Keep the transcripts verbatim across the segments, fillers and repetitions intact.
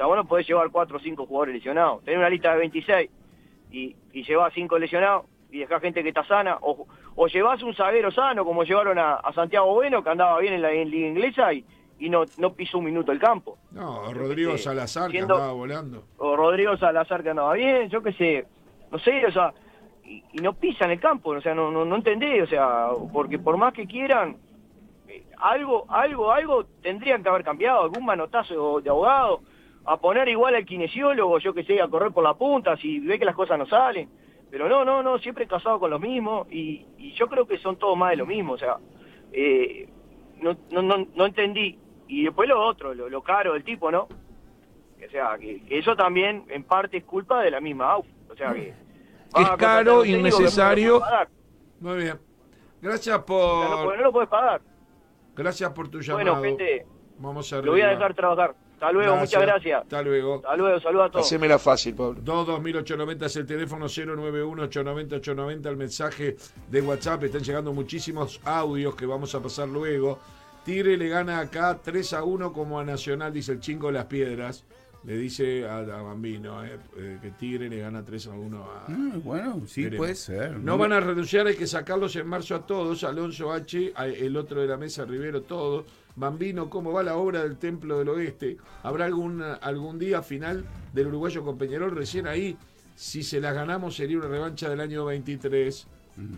sea, vos no podés llevar cuatro o cinco jugadores lesionados. Tenés una lista de veintiséis y, y llevás cinco lesionados y dejás gente que está sana. O, o llevás un zaguero sano, como llevaron a, a Santiago Bueno, que andaba bien en la en liga inglesa y, y no, no pisó un minuto el campo. No, o Rodrigo Este, Salazar, siendo, que andaba volando. O Rodrigo Salazar, que andaba bien, yo qué sé. No sé, o sea, y, y no pisan el campo, o sea, no, no, no entendés, o sea, porque por más que quieran, eh, algo, algo, algo tendrían que haber cambiado, algún manotazo de abogado, a poner igual al kinesiólogo, yo que sé, a correr por la punta, si ve que las cosas no salen, pero no, no, no, siempre casado con los mismos, y, y yo creo que son todos más de lo mismo, o sea, eh, no, no, no, no entendí, y después lo otro, lo, lo caro del tipo, ¿no? O sea, que, que eso también en parte es culpa de la misma A U F, o sea que... Es Ah, caro, técnico, innecesario. No Muy bien. Gracias por... no, no, no lo podés pagar. Gracias por tu llamado. Bueno, gente, vamos a lo voy a dejar trabajar. Hasta luego, gracias. muchas gracias. Hasta luego. Hasta luego, saludos a todos. Hacémela fácil, Pablo. dos dos mil ochocientos noventa es el teléfono, cero nueve uno ocho nueve cero ocho nueve cero el mensaje de WhatsApp. Están llegando muchísimos audios que vamos a pasar luego. Tigre le gana acá tres a uno como a Nacional, dice el Chingo de las Piedras. Le dice a, a Bambino eh, eh, que Tigre le gana tres a uno a... Mm, bueno, sí, Veremos. puede ser. No, No van a renunciar, hay que sacarlos en marzo a todos. Alonso H, a- el otro de la mesa, Rivero, todos. Bambino, ¿cómo va la obra del Templo del Oeste? ¿Habrá algún, algún día final del uruguayo con Peñarol? Recién ahí, si se las ganamos, sería una revancha del año veintitrés. Mm.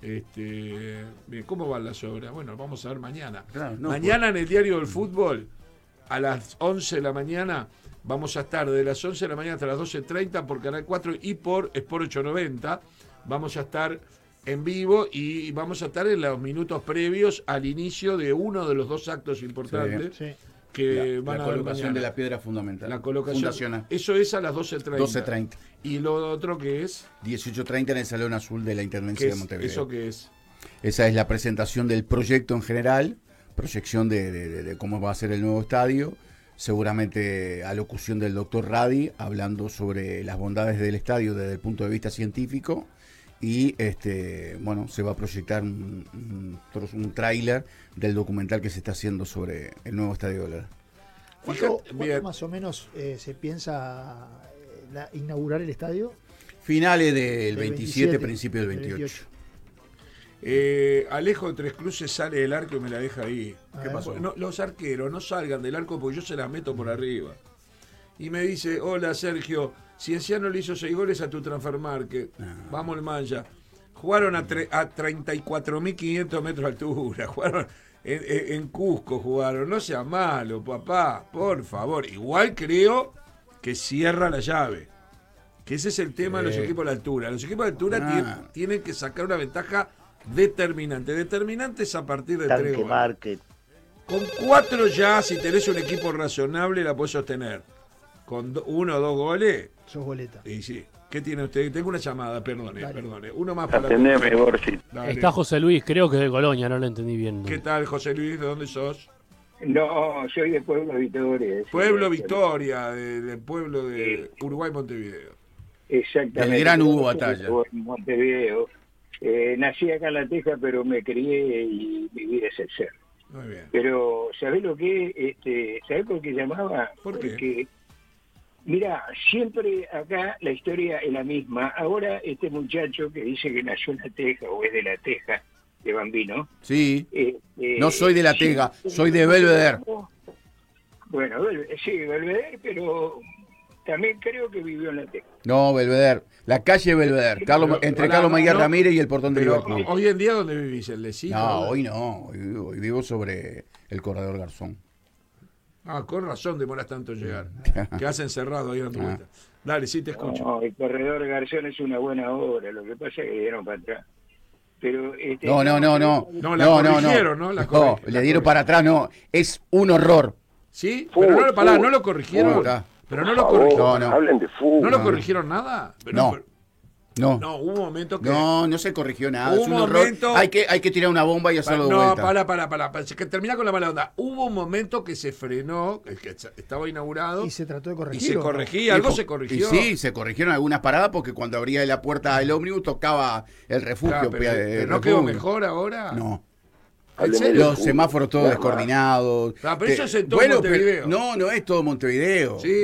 Este, bien, ¿cómo van las obras? Bueno, vamos a ver mañana. Claro, no, mañana en el Diario del Fútbol, a las once de la mañana, vamos a estar de las once de la mañana hasta las doce treinta por Canal cuatro y por Sport ochocientos noventa. Vamos a estar en vivo y vamos a estar en los minutos previos al inicio de uno de los dos actos importantes Sí. que la, van la a ver colocación mañana. de la piedra fundamental. La colocación. Fundacional. Eso es a las doce treinta. doce treinta. Y lo otro que es, dieciocho treinta en el Salón Azul de la ¿qué Intendencia de es Montevideo. ¿eso qué es? Esa es la presentación del proyecto en general, proyección de, de, de, de cómo va a ser el nuevo estadio, seguramente alocución del doctor Radi, hablando sobre las bondades del estadio desde el punto de vista científico, y este bueno se va a proyectar un, un, un tráiler del documental que se está haciendo sobre el nuevo estadio de Lara. ¿Cuánto, Fíjate, cuánto bien. más o menos eh, se piensa eh, la- inaugurar el estadio? Finales del Del veintisiete, veintisiete, principio del del veintiocho. Eh, Alejo de Tres Cruces sale del arco y me la deja ahí. A ¿Qué ver. pasó? No, los arqueros no salgan del arco porque yo se las meto por arriba. Y me dice, hola Sergio, Cienciano le hizo seis goles a tu Transfermarket. Vamos el Manja. Jugaron a, tre- a treinta y cuatro mil quinientos metros de altura. Jugaron en, en- en Cusco, jugaron. No sea malo, papá, por favor. Igual creo que cierra la llave. Que ese es el tema de los Sí. equipos de altura. Los equipos de altura Ah. tien- tienen que sacar una ventaja determinante. Determinante es a partir de tres Tanque goles. Market. Con cuatro ya, si tenés un equipo razonable, la podés sostener. Con do- uno o dos goles, Sos boleta. y sí. ¿Qué tiene usted? Tengo una llamada, perdone, Dale. perdone. Uno más para... Atendeme, Borsi. Dale. Está José Luis, creo que de Colonia, no lo entendí bien. ¿Qué tal, José Luis? ¿De dónde sos? No, soy de Pueblo Victoria. Pueblo Sí, Victoria, de- del pueblo de Uruguay, Montevideo. Exactamente. Del gran Hugo Yo Batalla. vivo en Montevideo. Eh, nací acá en La Teja, pero me crié y viví es el cerro. Muy bien. Pero, ¿sabés lo que? Este, ¿Sabés por qué llamaba? ¿Por qué? Porque, mira, siempre acá la historia es la misma. Ahora este muchacho que dice que nació en La Teja o es de La Teja, de Bambino. Sí, eh, eh, no soy de La Teja, soy de Belvedere. Bueno, Bel- sí, Belvedere, pero también creo que vivió en La Teja. No, Belvedere. La calle Belvedere. Carlos, Pero, entre pará, Carlos Maguía no, Ramírez y el portón de Pero Liverpool. hoy en día, ¿dónde vivís? ¿El de No, hoy no. Hoy vivo, hoy vivo sobre el corredor Garzón. Ah, con razón demoras tanto en llegar. Que has encerrado ahí dando Ah. vuelta. Dale, sí te escucho. No, el corredor Garzón es una buena obra, lo que pasa es que dieron para atrás. Pero, este, No, no, no, no. No, la no, no, corrigieron, no. ¿no? La No, corri- le la dieron corri- para atrás, no. Es un horror. ¿Sí? Pero no, lo- pará, no lo corrigieron. Fútbol. Pero no lo Por favor, corrigieron. No, no. Hablen de fútbol. ¿No lo no. corrigieron nada? Pero No. pero- No. No, hubo un momento que... No, no se corrigió nada. Hubo Es un un horror. momento- Hay que, hay que tirar una bomba y hacerlo de no, vuelta. para, para, para, para, que termina con la mala onda. Hubo un momento que se frenó, el que estaba inaugurado, Y se trató de y corregir. se ¿o no? corregía, algo Y po- se corrigió. Y sí, se corrigieron algunas paradas porque cuando abría la puerta del ómnibus tocaba el refugio. Claro, pero, pe- pero el no quedó refugio. mejor ahora. No. ¿En Hablen de serio? Los fútbol. semáforos todos Nada más. descoordinados. Ah, pero Te- eso es en todo bueno, Montevideo. pero- no, no es todo Montevideo. Sí,